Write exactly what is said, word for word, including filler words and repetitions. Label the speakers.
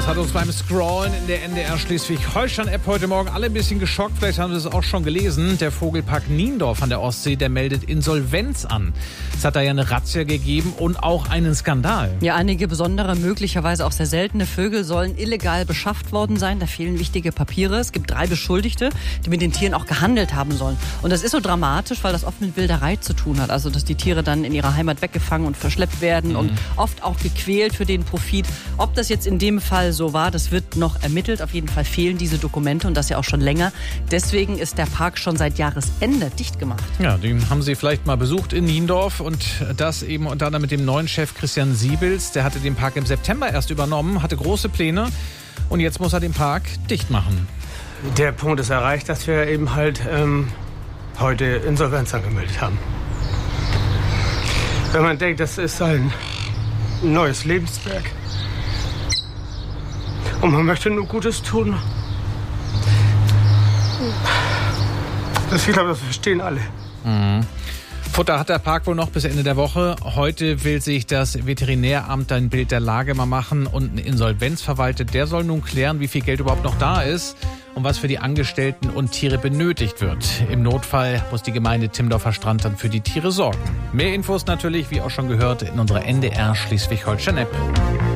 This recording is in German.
Speaker 1: hat uns beim Scrollen in der N D R Schleswig-Holstein-App heute Morgen alle ein bisschen geschockt. Vielleicht haben Sie es auch schon gelesen. Der Vogelpark Niendorf an der Ostsee, der meldet Insolvenz an. Es hat da ja eine Razzia gegeben und auch einen Skandal.
Speaker 2: Ja, einige besondere, möglicherweise auch sehr seltene Vögel sollen illegal beschafft worden sein. Da fehlen wichtige Papiere. Es gibt drei Beschuldigte, die mit den Tieren auch gehandelt haben sollen. Und das ist so dramatisch, weil das oft mit Wilderei zu tun hat. Also, dass die Tiere dann in ihrer Heimat weggefangen und verschleppt werden mhm. und oft auch gequält für den Profit. Ob das jetzt in dem Fall so war, das wird noch ermittelt. Auf jeden Fall fehlen diese Dokumente und das ja auch schon länger. Deswegen ist der Park schon seit Jahresende dicht gemacht.
Speaker 1: Ja, den haben Sie vielleicht mal besucht in Niendorf und das eben unter anderem mit dem neuen Chef Christian Siebels. Der hatte den Park im September erst übernommen, hatte große Pläne und jetzt muss er den Park dicht machen.
Speaker 3: Der Punkt ist erreicht, dass wir eben halt ähm, heute Insolvenz angemeldet haben. Wenn man denkt, das ist ein neues Lebenswerk und man möchte nur Gutes tun. Das, ich glaube, das verstehen alle.
Speaker 1: Mhm. Futter hat der Park wohl noch bis Ende der Woche. Heute will sich das Veterinäramt ein Bild der Lage mal machen und ein Insolvenzverwalter, der soll nun klären, wie viel Geld überhaupt noch da ist und was für die Angestellten und Tiere benötigt wird. Im Notfall muss die Gemeinde Timmendorfer Strand dann für die Tiere sorgen. Mehr Infos natürlich, wie auch schon gehört, in unserer N D R Schleswig-Holstein-App.